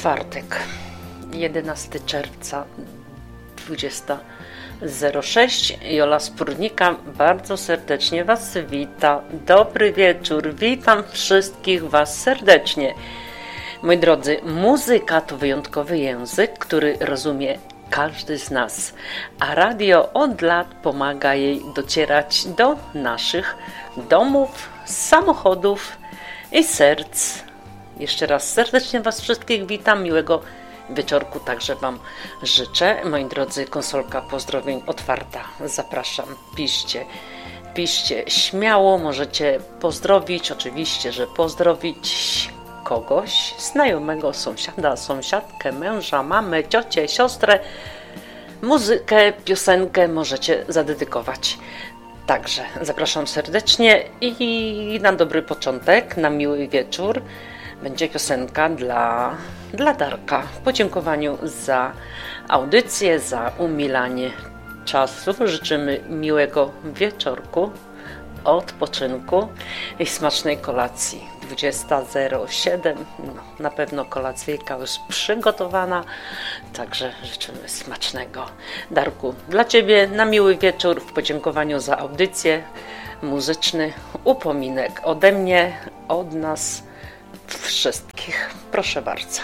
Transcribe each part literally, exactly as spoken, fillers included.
Czwartek, jedenastego czerwca, dwudziesta zero sześć. Jola Spórnika bardzo serdecznie Was wita. Dobry wieczór, witam wszystkich Was serdecznie. Moi drodzy, muzyka to wyjątkowy język, który rozumie każdy z nas, a radio od lat pomaga jej docierać do naszych domów, samochodów i serc. Jeszcze raz serdecznie Was wszystkich witam, miłego wieczorku także Wam życzę. Moi drodzy, konsolka pozdrowień otwarta, zapraszam, piszcie, piszcie śmiało, możecie pozdrowić, oczywiście, że pozdrowić kogoś, znajomego, sąsiada, sąsiadkę, męża, mamę, ciocię, siostrę, muzykę, piosenkę możecie zadedykować. Także zapraszam serdecznie i na dobry początek, na miły wieczór będzie piosenka dla, dla Darka w podziękowaniu za audycję, za umilanie czasu. Życzymy miłego wieczorku, odpoczynku i smacznej kolacji. dwudziesta zero siedem, no, na pewno kolacyjka już przygotowana, także życzymy smacznego. Darku, dla Ciebie na miły wieczór w podziękowaniu za audycję, muzyczny upominek ode mnie, od nas wszystkich. Proszę bardzo.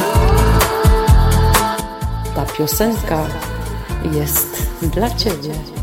Ta piosenka jest dla Ciebie.